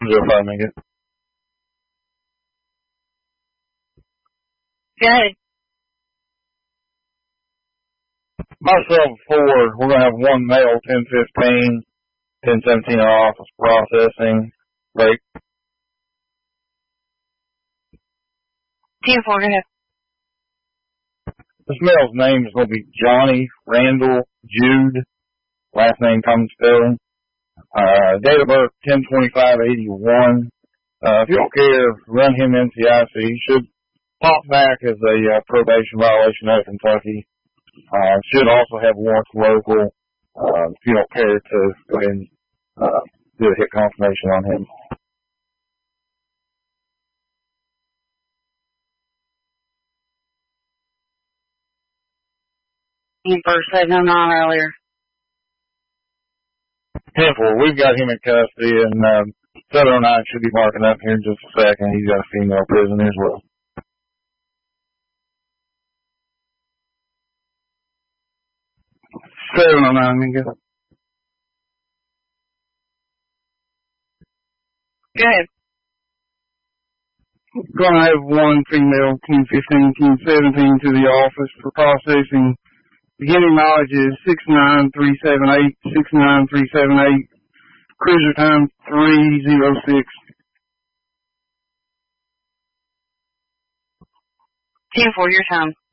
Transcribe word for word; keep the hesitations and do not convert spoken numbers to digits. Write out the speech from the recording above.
zero five, make it. Go ahead. Myself four, we're going to have one male, ten fifteen, ten seventeen office processing, break. ten four, go ahead. This male's name is going to be Johnny Randall Jude, last name common spelling. Uh, date of birth ten twenty-five eighty-one. Uh, if you don't care, run him N C I C. He should pop back as a uh, probation violation out of Kentucky. Uh, should also have warrants local. Uh, if you don't care to go ahead and uh, do a hit confirmation on him. You first said no nine earlier. ten four, we've got him in custody, and um, seven oh nine should be marking up here in just a second. He's got a female prisoner as well. seven oh nine, Mingo. Go ahead. Gonna have one female, ten fifteen, ten seventeen, to the office for processing. Beginning knowledge is six nine three seven eight, six nine three seven eight. Cruiser time three oh six. ten four, your time.